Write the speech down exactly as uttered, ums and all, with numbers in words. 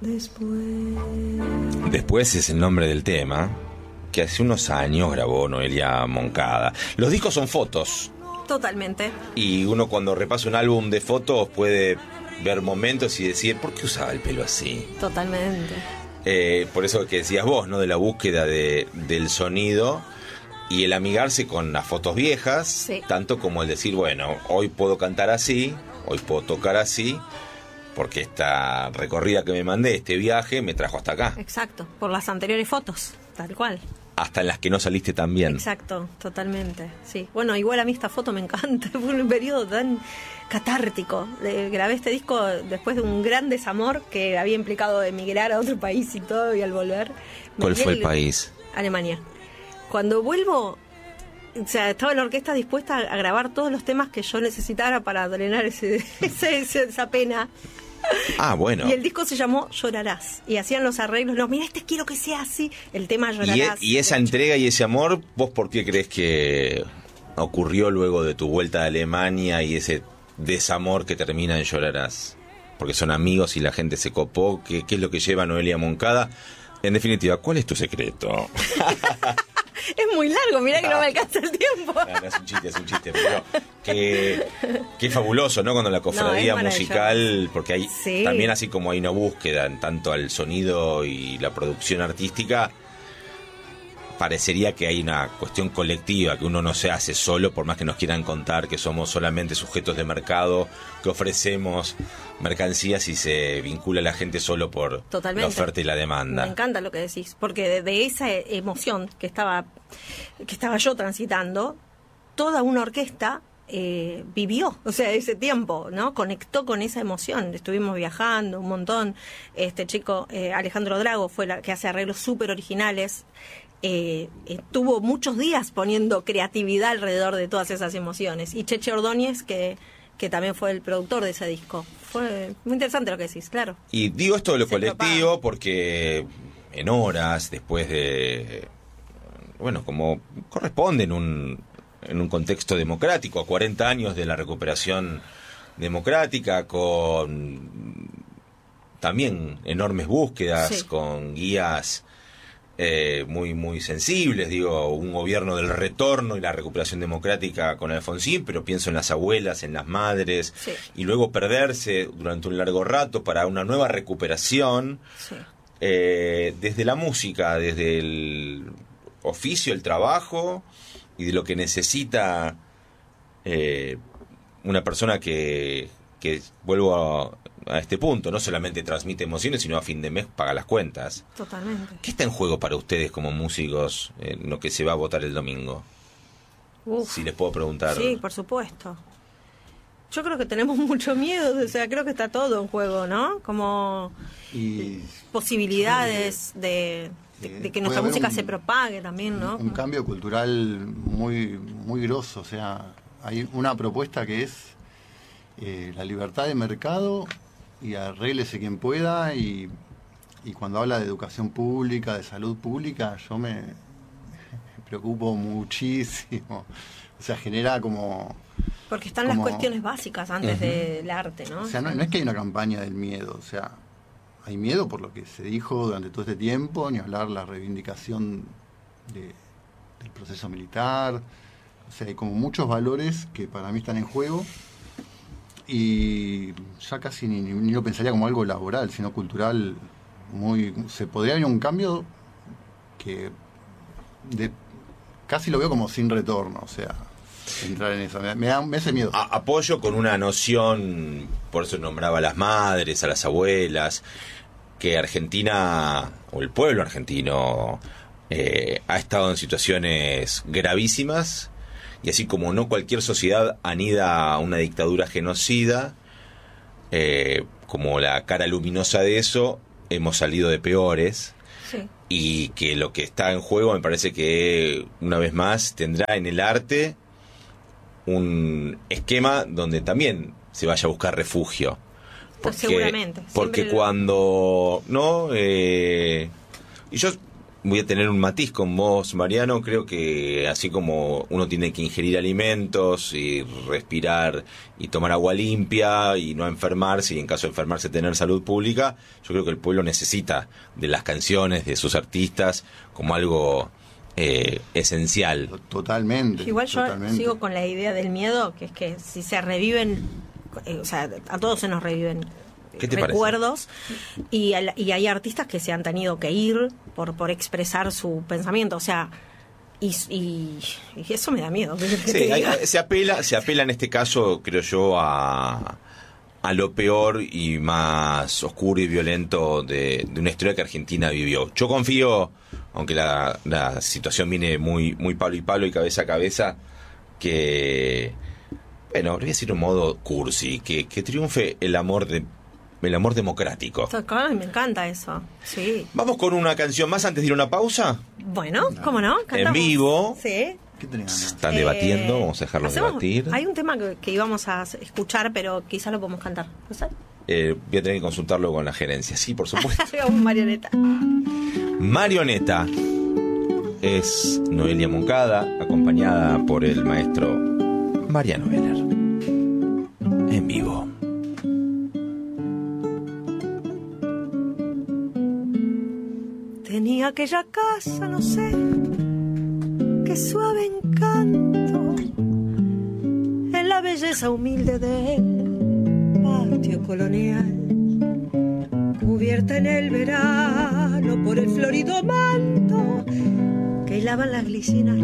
Después. Después es el nombre del tema que hace unos años grabó Noelia Moncada. Los discos son fotos. Totalmente. Y uno cuando repasa un álbum de fotos puede ver momentos y decir, ¿por qué usaba el pelo así? Totalmente. Eh, por eso que decías vos, ¿no? De la búsqueda de, del sonido y el amigarse con las fotos viejas, sí. Tanto como el decir, bueno, hoy puedo cantar así, hoy puedo tocar así, porque esta recorrida que me mandé, este viaje, me trajo hasta acá. Exacto, por las anteriores fotos, tal cual. Hasta en las que no saliste tan bien. Exacto, totalmente, sí. Bueno, igual a mí esta foto me encanta, fue un periodo tan catártico. Le, grabé este disco después de un gran desamor que había implicado emigrar a otro país y todo, y al volver... ¿Cuál fue el, el país? Alemania. Cuando vuelvo, o sea, estaba la orquesta dispuesta a grabar todos los temas que yo necesitara para drenar ese, ese, esa pena. Ah, bueno. Y el disco se llamó Llorarás. Y hacían los arreglos. No, mira, este quiero que sea así. El tema Llorarás. Y, e, y esa entrega y ese amor, ¿vos por qué crees que ocurrió luego de tu vuelta a Alemania y ese desamor que termina en Llorarás? Porque son amigos y la gente se copó. ¿Qué, qué es lo que lleva a Noelia Moncada? En definitiva, ¿cuál es tu secreto? Es muy largo, mirá que no me alcanza el tiempo. No, no es un chiste, es un chiste, pero qué, qué fabuloso, ¿no? Cuando la cofradía no, musical, porque hay sí. También así como hay una búsqueda en tanto al sonido y la producción artística, parecería que hay una cuestión colectiva, que uno no se hace solo, por más que nos quieran contar que somos solamente sujetos de mercado, que ofrecemos mercancías y se vincula a la gente solo por Totalmente. La oferta y la demanda. Me encanta lo que decís, porque de, de esa emoción que estaba, que estaba yo transitando, toda una orquesta eh, vivió, o sea, ese tiempo, ¿no? Conectó con esa emoción. Estuvimos viajando un montón. Este chico, eh, Alejandro Drago, fue la que hace arreglos súper originales. Eh, estuvo muchos días poniendo creatividad alrededor de todas esas emociones. Y Cheche Ordóñez, que, que también fue el productor de ese disco. Fue muy interesante lo que decís, claro. Y digo esto de lo Se colectivo propaga. porque en horas, después de... Bueno, como corresponde en un, en un contexto democrático, a cuarenta años de la recuperación democrática, con también enormes búsquedas, Sí. con guías... Eh, muy muy sensibles, digo, un gobierno del retorno y la recuperación democrática con Alfonsín, pero pienso en las abuelas, en las madres, Sí. y luego perderse durante un largo rato para una nueva recuperación, Sí. eh, desde la música, desde el oficio, el trabajo, y de lo que necesita eh, una persona que, que vuelvo a, a este punto, no solamente transmite emociones, sino a fin de mes paga las cuentas. Totalmente. ¿Qué está en juego para ustedes como músicos en lo que se va a votar el domingo? Uf. Si les puedo preguntar. Sí, por supuesto. Yo creo que tenemos mucho miedo, o sea, creo que está todo en juego, ¿no? Como Y posibilidades de, de, de que puede nuestra haber música un- se propague también, ¿no? un cambio cultural muy muy grosso, o sea, hay una propuesta que es eh, la libertad de mercado y arréglese quien pueda, y, y cuando habla de educación pública, de salud pública, yo me, me preocupo muchísimo, o sea, genera como... Porque están como- las cuestiones básicas antes Ujú. del arte, ¿no? O sea, no, no es que hay una campaña del miedo, o sea, hay miedo por lo que se dijo durante todo este tiempo, ni hablar la reivindicación de, del proceso militar, o sea, hay como muchos valores que para mí están en juego, y ya casi ni, ni lo pensaría como algo laboral, sino cultural. Muy, se podría haber un cambio que de, casi lo veo como sin retorno, o sea, entrar en eso, me, me da me hace miedo. A- apoyo con una noción, por eso nombraba a las madres, a las abuelas, que Argentina, o el pueblo argentino, eh, ha estado en situaciones gravísimas, y así como no cualquier sociedad anida a una dictadura genocida, eh, como la cara luminosa de eso, hemos salido de peores. Sí. Y que lo que está en juego me parece que una vez más tendrá en el arte un esquema donde también se vaya a buscar refugio. Pues seguramente. Porque Siempre- cuando no eh, y yo voy a tener un matiz con vos, Mariano. Creo que así como uno tiene que ingerir alimentos y respirar y tomar agua limpia y no enfermarse, y en caso de enfermarse tener salud pública, yo creo que el pueblo necesita de las canciones, de sus artistas, como algo eh, esencial. Totalmente. Igual yo totalmente. sigo con la idea del miedo, que es que si se reviven, eh, o sea, a todos se nos reviven ¿Qué te recuerdos, y, al- y hay artistas que se han tenido que ir por por expresar su pensamiento, o sea, y, y, y eso me da miedo. que te Sí, hay- diga. se apela, se apela en este caso, creo yo, a, a lo peor y más oscuro y violento de, de una historia que Argentina vivió. Yo confío, aunque la, la situación viene muy, muy palo y palo y cabeza a cabeza, que, bueno, voy a decir un modo cursi, que, que triunfe el amor de el amor democrático. Ay, me encanta eso, sí. Vamos con una canción más antes de ir a una pausa. Bueno, ¿cómo no? En Cantamos. vivo. Sí. ¿Qué tenés ganas? Están Eh, debatiendo, vamos a dejarlos hacemos- debatir. Hay un tema que, que íbamos a escuchar, pero quizás lo podemos cantar. ¿Puede ser? Eh, voy a tener que consultarlo con la gerencia. Sí, por supuesto. Hagamos marioneta. Marioneta es Noelia Moncada, acompañada por el maestro Mariano Heller. En vivo. Tenía aquella casa, no sé, qué suave encanto, en la belleza humilde del patio colonial, cubierta en el verano por el florido manto que hilaban las glicinas